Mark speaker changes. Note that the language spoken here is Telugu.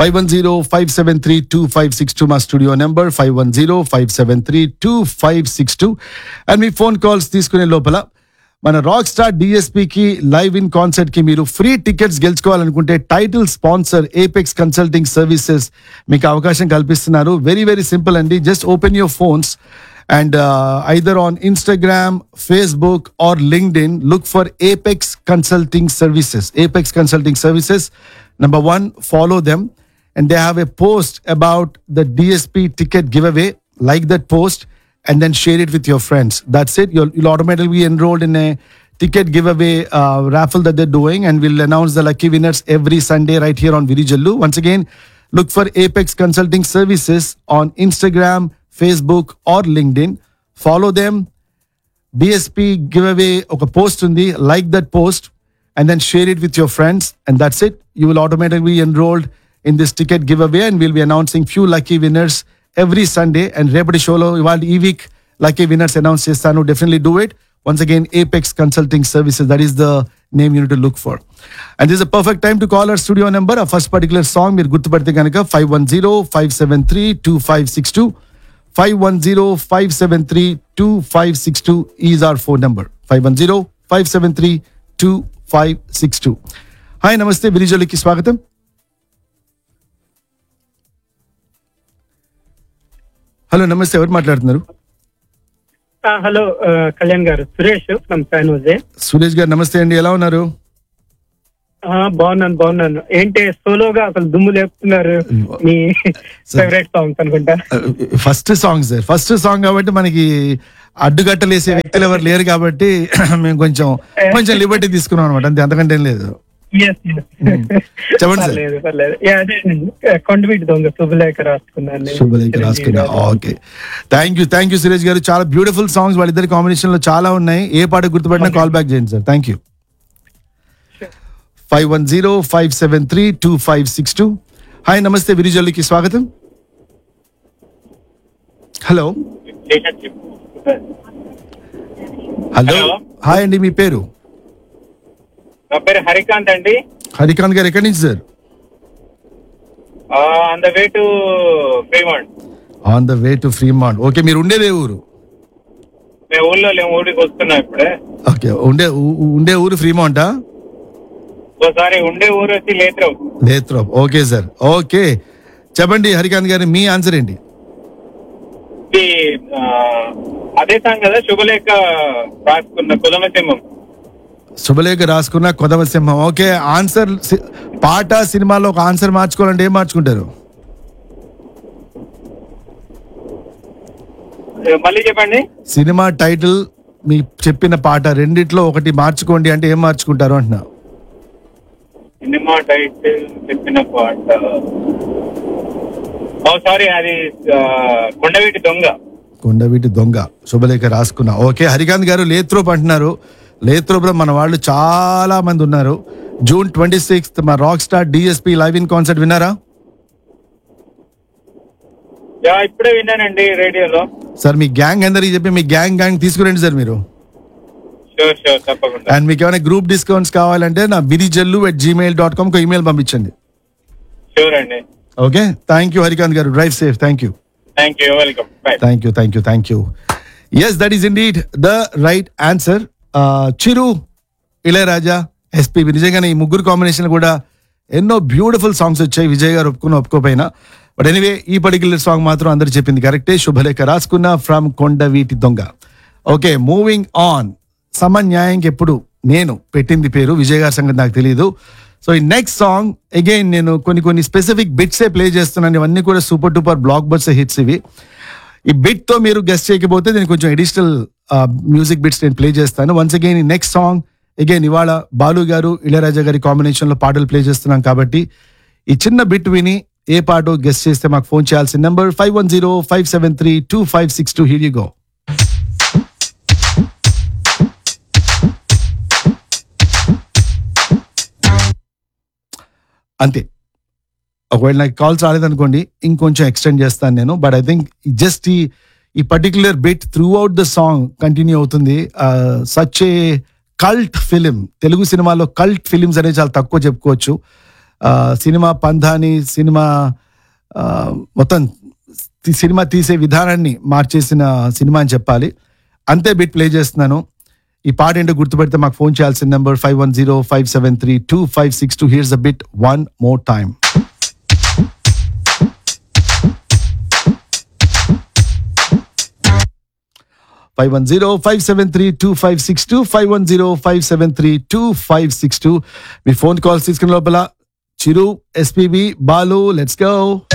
Speaker 1: 510-573-2562 మా studio number 510-573-2562. And me phone calls తీసుకునే లోపల మన rock star డిఎస్పీకి live in concert కి మీరు free tickets గెలుచుకోవాలనుకుంటే title sponsor apex consulting services మీకు అవకాశం కల్పిస్తున్నారు. వెరీ వెరీ సింపుల్ అండి. Just open your phones and either on Instagram, Facebook or LinkedIn, look for Apex Consulting Services. Apex Consulting Services. Number one, follow them. And they have a post about the DSP ticket giveaway. Like that post and then share it with your friends. That's it. You'll automatically be enrolled in a ticket giveaway raffle that they're doing. And we'll announce the lucky winners every Sunday right here on Virijallu. Once again, look for Apex Consulting Services on Instagram, Facebook or LinkedIn. Follow them. DSP giveaway oka post undi. Like that post and then share it with your friends. And that's it. You will automatically be enrolled in this ticket giveaway and we'll be announcing few lucky winners every Sunday. And repeti show lo ival ee week lucky winners announce chestanu. Definitely do it. Once again, Apex Consulting Services. That is the name you need to look for. And this is a perfect time to call our studio number. Our first particular song మీరు గుర్తుపడితే కనుక 510-573-2562. 510-573-2562 is our phone number. 510-573-2562. Hi నమస్తే, విరిజోలికి స్వాగతం. హలో నమస్తే, ఎవరు మాట్లాడుతున్నారు?
Speaker 2: హలో కళ్యాణ్ గారు, Suresh from San Jose.
Speaker 1: Suresh గారు నమస్తే అండి, ఎలా ఉన్నారు?
Speaker 2: బాగున్నాను. ఏంటి సోలోగా అసలు దుమ్ము లేపుతున్నారు, మీ ఫేవరెట్ సాంగ్స్ అనుకుంటా.
Speaker 1: First song sir, first song కాబట్టి మనకి అడ్డుగట్టలేసే వ్యక్తులు ఎవరు లేరు కాబట్టి మేము కొంచెం లిబర్టీ తీసుకున్నాం అనమాట, అంతే, అంతకంటే ఏం లేదు. చెప్పండి సార్.
Speaker 2: కొండవీటి దొంగ శుభలేఖ రాసుకున్నా.
Speaker 1: ఓకే, థ్యాంక్ యూ సురేష్ గారు. చాలా బ్యూటిఫుల్ సాంగ్స్ వాళ్ళిద్దరి కాంబినేషన్ లో చాలా ఉన్నాయి. ఏ పాట గుర్తుపట్టినా కాల్ బ్యాక్ చేయండి సార్. Thank you. 510-573-2562. హాయ్ నమస్తే, విరిజల్లికి స్వాగతం. హలో హాయ్ అండి, మీ పేరు?
Speaker 3: నా పేరు హరికాంత్ అండి.
Speaker 1: హరికాంత్ గారు ఎక్కడి నుంచి sir?
Speaker 3: On the way to Fremont.
Speaker 1: On the way to Fremont. Okay, మీరు ఉండేదే ఊరు?
Speaker 3: మేము ఊళ్ళో లేము, ఊరికి వస్తున్నాం ఇప్పుడే.
Speaker 1: ఓకే, ఉండే ఊరు ఫ్రీమాంటా?
Speaker 3: ఒకసారి ఉండే ఊరు వచ్చి
Speaker 1: లేత్రోప్. Okay sir, okay. చెప్పండి హరికాంత్ గారు, మీ ఆన్సర్ ఏంటి?
Speaker 3: అదే సాంగ్ కదా, శుభలేఖ రాసుకున్న కొదమసింహం.
Speaker 1: శుభలేఖ రాసుకున్న కొదమసింహం. Okay, answer. పాట సినిమాలో ఒక ఆన్సర్ మార్చుకోవాలంటే ఏం మార్చుకుంటారు?
Speaker 3: మళ్ళీ చెప్పండి.
Speaker 1: సినిమా టైటిల్, మీ చెప్పిన పాట రెండిట్లో ఒకటి మార్చుకోండి అంటే ఏం మార్చుకుంటారు అంటున్నా?
Speaker 3: సినిమా టైటిల్ చెప్పిన పాట, సారీ, అది కొండవీటి దొంగ. శుభలేఖ రాసుకున్నా. ఓకే, హరికాంత్ గారు లేత్రోప్ అంటున్నారు. లేత్రోప్ లో మన వాళ్ళు చాలా మంది ఉన్నారు. June 26th మా rock star DSP live in concert విన్నారా? ఇప్పుడే విన్నానండి రేడియోలో.
Speaker 1: సార్ మీ గ్యాంగ్ అందరికి చెప్పి మీ గ్యాంగ్ తీసుకురండి సార్ మీరు.
Speaker 3: తప్పకుండా.
Speaker 1: అండ్ మీకు ఏమైనా గ్రూప్ డిస్కౌంట్స్ కావాలంటే నా virijallu@gmail.com ఈమెయిల్ పంపించండి.
Speaker 3: షూర్ అండి.
Speaker 1: ఓకే, థ్యాంక్ యూ హరికాంత్ గారు. Drive safe. Thank you.
Speaker 3: Welcome.
Speaker 1: Thank you. Yes, that is indeed the right answer. Chiru, Ilaiyaraaja, SPB, నిజంగానే ఈ ముగ్గురు కాంబినేషన్ కూడా ఎన్నో బ్యూటిఫుల్ సాంగ్స్ వచ్చాయి, విజయ్ గారు ఒప్పుకోపోయినా. బట్ ఎనీవే, ఈ పర్టికులర్ సాంగ్ మాత్రం అందరు చెప్పింది కరెక్టే. శుభలేఖ రాసుకున్న ఫ్రమ్ కొండవీటి దొంగ. Okay, moving on. సమన్యాయంకి ఎప్పుడు నేను పెట్టింది పేరు, విజయ్ గారి సంగతి నాకు తెలియదు. సో ఈ నెక్స్ట్ సాంగ్ అగైన్ నేను కొన్ని స్పెసిఫిక్ బిట్సే ప్లే చేస్తున్నాను. ఇవన్నీ కూడా super duper block buster hits ఇవి. ఈ బిట్ తో మీరు గెస్ట్ చేయకపోతే నేను కొంచెం అడిషనల్ మ్యూజిక్ బిట్స్ నేను ప్లే చేస్తాను. వన్స్ అగైన్ ఈ నెక్స్ట్ సాంగ్ అగైన్ ఇవాళ బాలు గారు, ఇళయరాజా గారి కాంబినేషన్ లో పాటలు ప్లే చేస్తున్నాం కాబట్టి ఈ చిన్న బిట్ విని ఏ పాటో గెస్ట్ చేస్తే మాకు ఫోన్ చేయాల్సిన నెంబర్ 510-573-2562. Here you go. అంతే. ఒకవేళ నాకు కాల్స్ రాలేదనుకోండి, ఇంకొంచెం ఎక్స్టెండ్ చేస్తాను నేను. బట్ ఐ థింక్ జస్ట్ ఈ particular bit through out the song continue అవుతుంది. Such a cult film. Telugu సినిమాలో కల్ట్ ఫిలిమ్స్ అనేది చాలా తక్కువ చెప్పుకోవచ్చు. సినిమా పంధాని, సినిమా మొత్తం సినిమా తీసే విధానాన్ని మార్చేసిన సినిమా అని చెప్పాలి. అంతే బిట్ ప్లే చేస్తున్నాను. ఈ పాట ఏంటో గుర్తుపెడితే మాకు ఫోన్ చేయాల్సిన number 510-573-2562. Here's the bit one more time. 510-573-2562, 510-573-2562. Me phone calls తీసుకున్న లోపల చిరు, ఎస్పీబీ, బాలు, లెట్స్ గో.